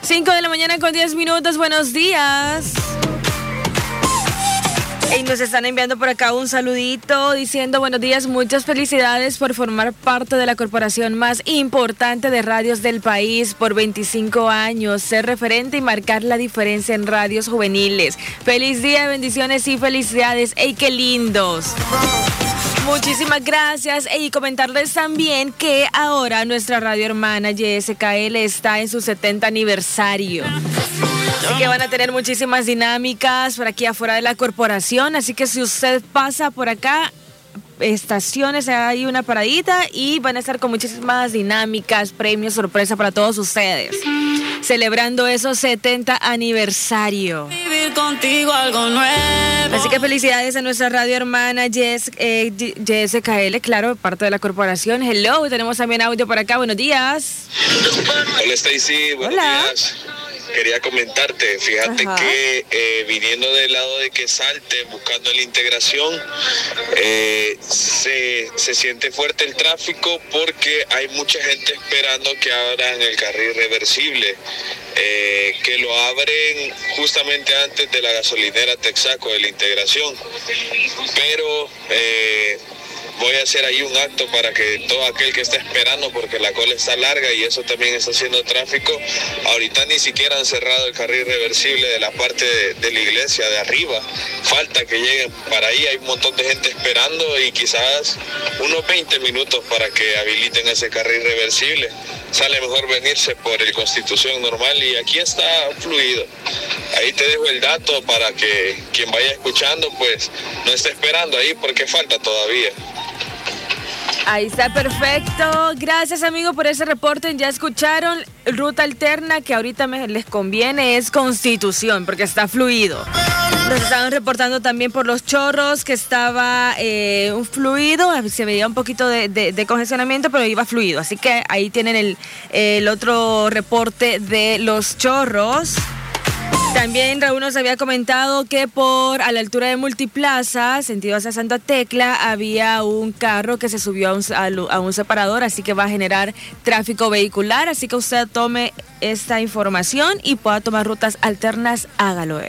5 de la mañana con 10 minutos, buenos días. Y nos están enviando por acá un saludito diciendo buenos días, muchas felicidades por formar parte de la corporación más importante de radios del país por 25 años, ser referente y marcar la diferencia en radios juveniles. Feliz día, bendiciones y felicidades. ¡Ey, qué lindos! Muchísimas gracias y comentarles también que ahora nuestra radio hermana YSKL está en su 70 aniversario. Así que van a tener muchísimas dinámicas por aquí afuera de la corporación, así que si usted pasa por acá, estaciones, hay una paradita y van a estar con muchísimas dinámicas, premios, sorpresa para todos ustedes, celebrando esos 70 aniversario. Vivir contigo algo nuevo. Así que felicidades a nuestra radio hermana YSKL, claro, parte de la corporación. Hello, tenemos también audio por acá, buenos días. Hola Stacy, buenos días. Quería comentarte, fíjate que viniendo del lado de que Salte, buscando la integración, se siente fuerte el tráfico porque hay mucha gente esperando que abran el carril reversible, que lo abren justamente antes de la gasolinera Texaco de la integración, pero voy a hacer ahí un acto para que todo aquel que está esperando, porque la cola está larga y eso también está haciendo tráfico. Ahorita ni siquiera han cerrado el carril reversible de la parte de la iglesia de arriba. Falta que lleguen para ahí, hay un montón de gente esperando y quizás unos 20 minutos para que habiliten ese carril reversible. Sale mejor venirse por el Constitución normal y aquí está fluido. Ahí te dejo el dato para que quien vaya escuchando pues no esté esperando ahí porque falta todavía. Ahí está, perfecto. Gracias, amigo, por ese reporte. Ya escucharon, ruta alterna que ahorita les conviene es Constitución, porque está fluido. Nos estaban reportando también por Los Chorros que estaba un fluido, se veía un poquito de congestionamiento, pero iba fluido. Así que ahí tienen el otro reporte de Los Chorros. También Raúl nos había comentado que a la altura de Multiplaza, sentido hacia Santa Tecla, había un carro que se subió a un separador, así que va a generar tráfico vehicular, así que usted tome esta información y pueda tomar rutas alternas, hágalo.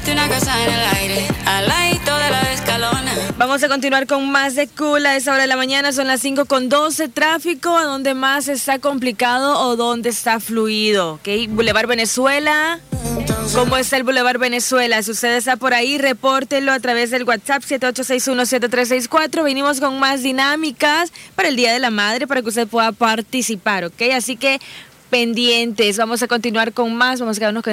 Vamos a continuar con más de Cool a esa hora de la mañana, son las 5:12, tráfico, ¿a dónde más está complicado o dónde está fluido? ¿Ok? Boulevard Venezuela. ¿Cómo está el Boulevard Venezuela? Si usted está por ahí, repórtelo a través del WhatsApp 78617364. Venimos con más dinámicas para el Día de la Madre para que usted pueda participar, ¿ok? Así que pendientes, vamos a continuar con más, vamos a quedarnos con